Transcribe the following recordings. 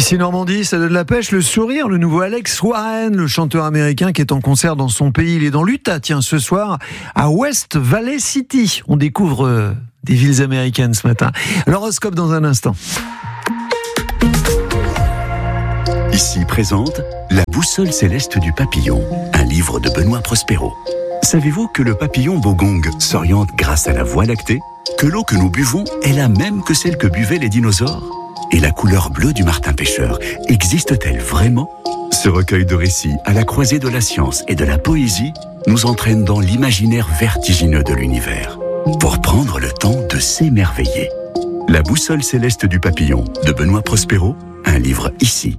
Ici Normandie, ça donne de la pêche, le sourire, le nouveau Alex Warren, le chanteur américain qui est en concert dans son pays. Il est dans l'Utah, tiens, ce soir, à West Valley City. On découvre des villes américaines ce matin. L'horoscope dans un instant. Ici présente La boussole céleste du papillon, un livre de Benoît Prospero. Savez-vous que le papillon bogong s'oriente grâce à la Voie lactée? Que l'eau que nous buvons est la même que celle que buvaient les dinosaures? Et la couleur bleue du martin pêcheur existe-t-elle vraiment? Ce recueil de récits à la croisée de la science et de la poésie nous entraîne dans l'imaginaire vertigineux de l'univers pour prendre le temps de s'émerveiller. La boussole céleste du papillon de Benoît Prospero, un livre ici.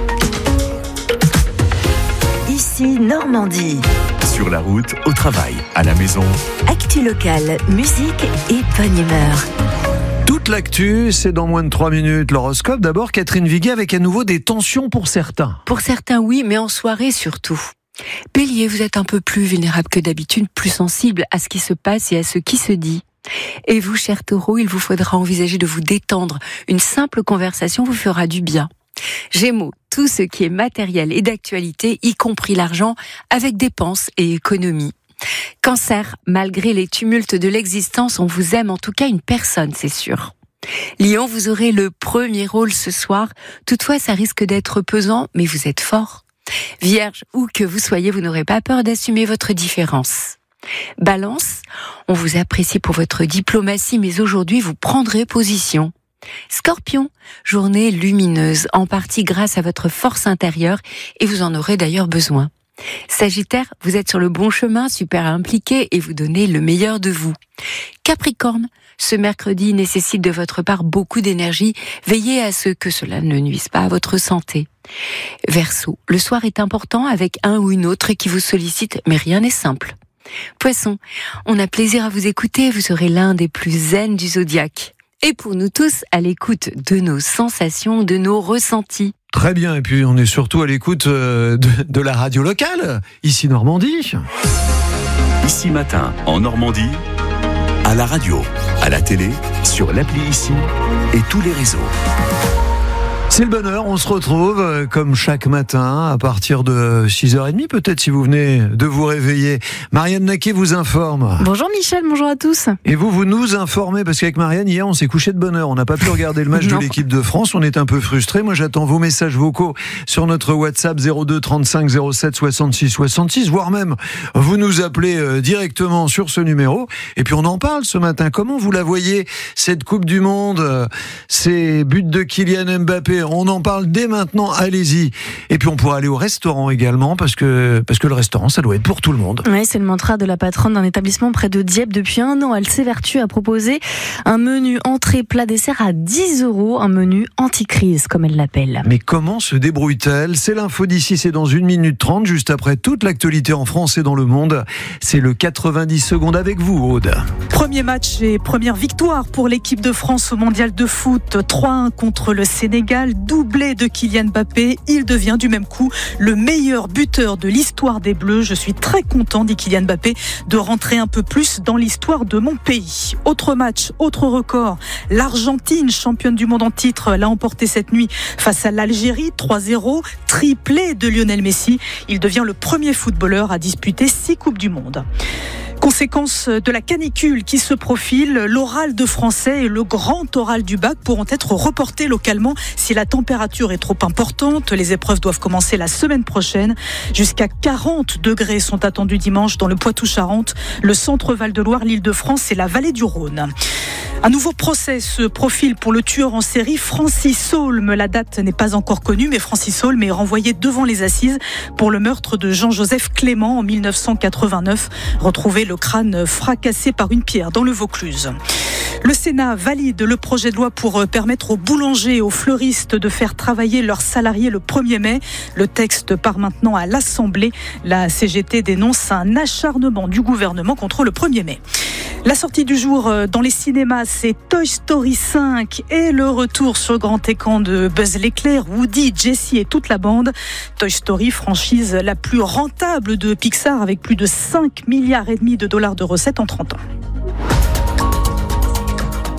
Ici Normandie. Sur la route, au travail, à la maison. Actu locale, musique et bonne humeur. Toute l'actu, c'est dans moins de 3 minutes. L'horoscope, d'abord, Catherine Viguet, avec à nouveau des tensions pour certains. Pour certains, oui, mais en soirée surtout. Bélier, vous êtes un peu plus vulnérable que d'habitude, plus sensible à ce qui se passe et à ce qui se dit. Et vous, cher Taureau, il vous faudra envisager de vous détendre. Une simple conversation vous fera du bien. Gémeaux, tout ce qui est matériel et d'actualité, y compris l'argent, avec dépenses et économies. Cancer, malgré les tumultes de l'existence, on vous aime, en tout cas une personne, c'est sûr. Lion, vous aurez le premier rôle ce soir. Toutefois, ça risque d'être pesant, mais vous êtes fort. Vierge, où que vous soyez, vous n'aurez pas peur d'assumer votre différence. Balance, on vous apprécie pour votre diplomatie, mais aujourd'hui, vous prendrez position. Scorpion, journée lumineuse, en partie grâce à votre force intérieure, et vous en aurez d'ailleurs besoin. Sagittaire, vous êtes sur le bon chemin, super impliqué et vous donnez le meilleur de vous. Capricorne, ce mercredi nécessite de votre part beaucoup d'énergie. Veillez à ce que cela ne nuise pas à votre santé. Verseau, le soir est important avec un ou une autre qui vous sollicite, mais rien n'est simple. Poisson, on a plaisir à vous écouter, vous serez l'un des plus zen du zodiaque. Et pour nous tous, à l'écoute de nos sensations, de nos ressentis. Très bien, et puis on est surtout à l'écoute de la radio locale, ici Normandie. Ici matin, en Normandie, à la radio, à la télé, sur l'appli Ici et tous les réseaux. C'est le bonheur, on se retrouve comme chaque matin à partir de 6h30 peut-être si vous venez de vous réveiller. Marianne Naquet vous informe. Bonjour Michel, bonjour à tous. Et vous nous informez parce qu'avec Marianne hier on s'est couché de bonne heure, on n'a pas pu regarder le match de l'équipe de France, on est un peu frustrés. Moi j'attends vos messages vocaux sur notre WhatsApp 02 35 07 66 66, voire même vous nous appelez directement sur ce numéro et puis on en parle ce matin. Comment vous la voyez cette Coupe du Monde, ces buts de Kylian Mbappé? On en parle dès maintenant, allez-y. Et puis on pourra aller au restaurant également, parce que le restaurant, ça doit être pour tout le monde. Oui, c'est le mantra de la patronne d'un établissement près de Dieppe. Depuis 1 an, elle s'évertue à proposer un menu entrée, plat, dessert à 10 €, un menu anti-crise, comme elle l'appelle. Mais comment se débrouille-t-elle? C'est l'info d'ici, c'est dans 1 minute 30, juste après toute l'actualité en France et dans le monde. C'est le 90 secondes avec vous, Aude. Premier match et première victoire pour l'équipe de France au mondial de foot. 3-1 contre le Sénégal. Doublé de Kylian Mbappé, il devient du même coup le meilleur buteur de l'histoire des Bleus. Je suis très content, dit Kylian Mbappé, de rentrer un peu plus dans l'histoire de mon pays. Autre match, autre record. L'Argentine, championne du monde en titre, l'a emporté cette nuit face à l'Algérie, 3-0. Triplé de Lionel Messi. Il devient le premier footballeur à disputer 6 Coupes du Monde. Conséquence de la canicule qui se profile, l'oral de français et le grand oral du bac pourront être reportés localement si la température est trop importante. Les épreuves doivent commencer la semaine prochaine. Jusqu'à 40 degrés sont attendus dimanche dans le Poitou-Charentes, le centre Val-de-Loire, l'Île-de-France et la vallée du Rhône. Un nouveau procès se profile pour le tueur en série Francis Saulme. La date n'est pas encore connue, mais Francis Saulme est renvoyé devant les assises pour le meurtre de Jean-Joseph Clément en 1989. Retrouvé le crâne fracassé par une pierre dans le Vaucluse. Le Sénat valide le projet de loi pour permettre aux boulangers et aux fleuristes de faire travailler leurs salariés le 1er mai. Le texte part maintenant à l'Assemblée. La CGT dénonce un acharnement du gouvernement contre le 1er mai. La sortie du jour dans les cinémas, c'est Toy Story 5 et le retour sur le grand écran de Buzz l'éclair, Woody, Jessie et toute la bande. Toy Story, franchise la plus rentable de Pixar avec plus de 5,5 milliards de dollars de recettes en 30 ans.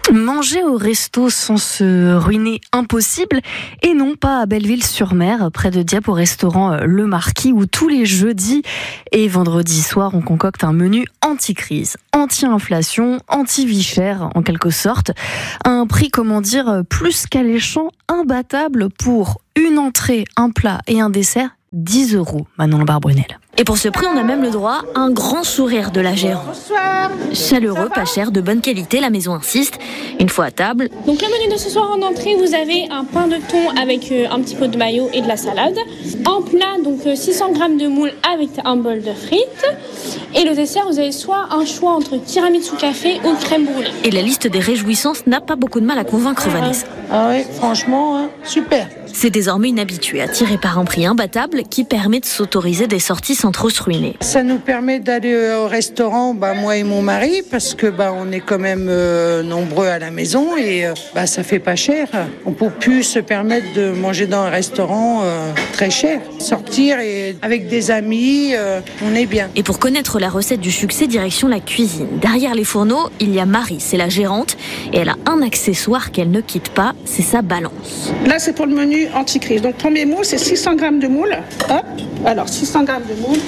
Manger au resto sans se ruiner, impossible. Et non pas à Belleville-sur-Mer, près de Dieppe, au restaurant Le Marquis, où tous les jeudis et vendredis soirs, on concocte un menu anti-crise, anti-inflation, anti-vie chère, en quelque sorte. Un prix, comment dire, plus qu'alléchant, imbattable pour une entrée, un plat et un dessert, 10 €. Manon Lombard-Brunel. Et pour ce prix, on a même le droit à un grand sourire de la gérante. Bonsoir. Chaleureux, pas cher, de bonne qualité, la maison insiste. Une fois à table. Donc le menu de ce soir en entrée, vous avez un pain de thon avec un petit pot de mayo et de la salade. En plat, donc 600 g de moule avec un bol de frites. Et le dessert, vous avez soit un choix entre tiramisu café ou crème brûlée. Et la liste des réjouissances n'a pas beaucoup de mal à convaincre Vanessa. Ah oui, franchement, super. C'est désormais une habituée, attirée par un prix imbattable qui permet de s'autoriser des sorties sans trop se ruiner. Ça nous permet d'aller au restaurant, moi et mon mari, parce que on est quand même nombreux à la maison et ça fait pas cher. On peut plus se permettre de manger dans un restaurant très cher. Sortir et avec des amis, on est bien. Et pour connaître la recette du succès, direction la cuisine. Derrière les fourneaux, il y a Marie, c'est la gérante, et elle a un accessoire qu'elle ne quitte pas, c'est sa balance. Là, c'est pour le menu anti-crise. Donc, premier moule, c'est 600 g de moule. Hop. Alors, 600 g de moule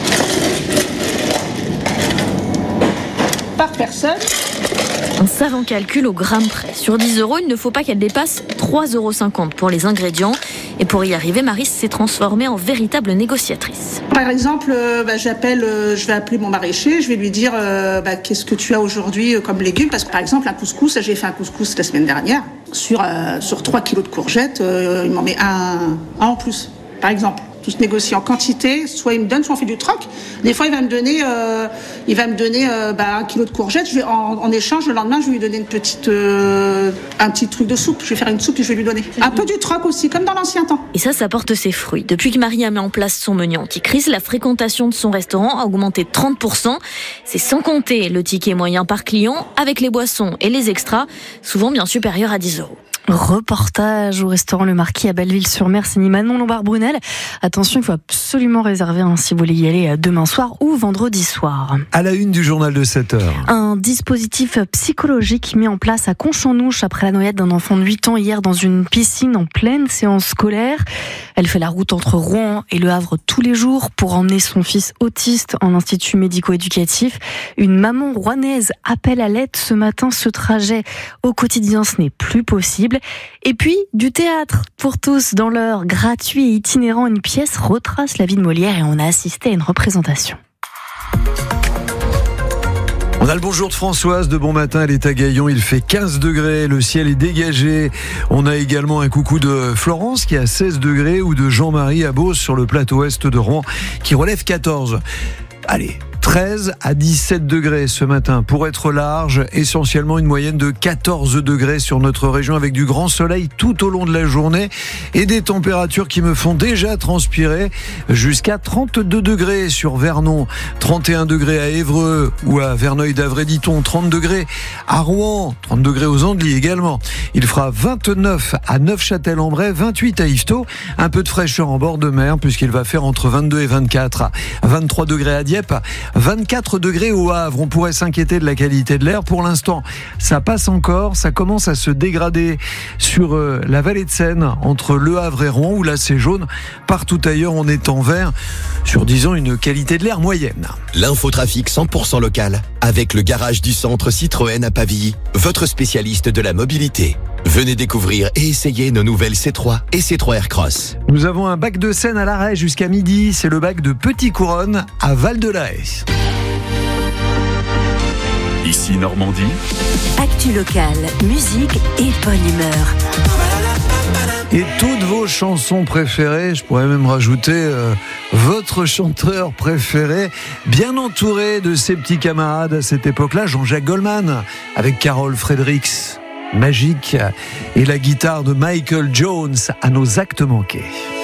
par personne. Un savant calcul au gramme près. Sur 10 €, il ne faut pas qu'elle dépasse 3,50 € pour les ingrédients. Et pour y arriver, Marie s'est transformée en véritable négociatrice. Par exemple, je vais appeler mon maraîcher, je vais lui dire qu'est-ce que tu as aujourd'hui comme légumes. Parce que par exemple, un couscous, j'ai fait un couscous la semaine dernière. Sur 3 kilos de courgettes, il m'en met un en plus, par exemple. Tout se négocie en quantité, soit il me donne, soit on fait du troc. Des fois, il va me donner 1 kilo de courgettes. Je vais en échange, le lendemain, je vais lui donner un petit truc de soupe. Je vais faire une soupe et je vais lui donner. Un peu du troc aussi, comme dans l'ancien temps. Et ça porte ses fruits. Depuis que Marie a mis en place son menu anti-crise, la fréquentation de son restaurant a augmenté de 30%. C'est sans compter le ticket moyen par client, avec les boissons et les extras, souvent bien supérieurs à 10 €. Reportage au restaurant Le Marquis à Belleville-sur-Mer, signé Manon Lombard-Brunel. Attention, il faut absolument réserver si vous voulez y aller demain soir ou vendredi soir. À la une du journal de 7 heures. Un dispositif psychologique mis en place à Conche-en-Ouche après la noyade d'un enfant de 8 ans hier dans une piscine en pleine séance scolaire. Elle fait la route entre Rouen et Le Havre tous les jours pour emmener son fils autiste en institut médico-éducatif. Une maman rouennaise appelle à l'aide ce matin. Ce trajet au quotidien, ce n'est plus possible. Et puis, du théâtre pour tous dans l'heure, gratuit et itinérant. Une pièce retrace la vie de Molière et on a assisté à une représentation. On a le bonjour de Françoise de Bon Matin, elle est à Gaillon, il fait 15 degrés, le ciel est dégagé. On a également un coucou de Florence qui a 16 degrés ou de Jean-Marie à Beauce sur le plateau est de Rouen qui relève 14. Allez, 13 à 17 degrés ce matin pour être large, essentiellement une moyenne de 14 degrés sur notre région avec du grand soleil tout au long de la journée et des températures qui me font déjà transpirer jusqu'à 32 degrés sur Vernon, 31 degrés à Évreux ou à Verneuil-d'Avray-Diton, 30 degrés à Rouen, 30 degrés aux Andelys également. Il fera 29 à Neufchâtel-en-Bray, 28 à Yvetot, un peu de fraîcheur en bord de mer puisqu'il va faire entre 22 et 24, 23 degrés à Dieppe, 24 degrés au Havre. On pourrait s'inquiéter de la qualité de l'air. Pour l'instant, ça passe encore. Ça commence à se dégrader sur la vallée de Seine, entre Le Havre et Rouen, où là c'est jaune. Partout ailleurs, on est en vert, sur, disons, une qualité de l'air moyenne. L'infotrafic 100% local, avec le garage du centre Citroën à Pavilly, votre spécialiste de la mobilité. Venez découvrir et essayer nos nouvelles C3 et C3 Aircross. Nous avons un bac de Seine à l'Arrêt jusqu'à midi. C'est le bac de Petit Couronne à Val-de-la-Haye. Ici Normandie. Actu locale, musique et bonne humeur. Et toutes vos chansons préférées, je pourrais même rajouter votre chanteur préféré, bien entouré de ses petits camarades à cette époque-là, Jean-Jacques Goldman, avec Carole Fredericks, Magique, et la guitare de Michael Jones à nos actes manqués.